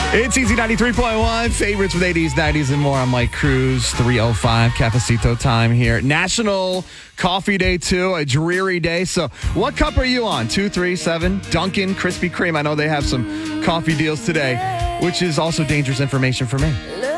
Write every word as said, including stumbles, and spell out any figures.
It's Easy ninety-three point one, favorites with eighties, nineties, and more. I'm Mike Cruz, three oh five Cafecito time here. National Coffee Day, too, a dreary day. So what cup are you on? two three seven Dunkin' Krispy Kreme. I know they have some coffee deals today, which is also dangerous information for me.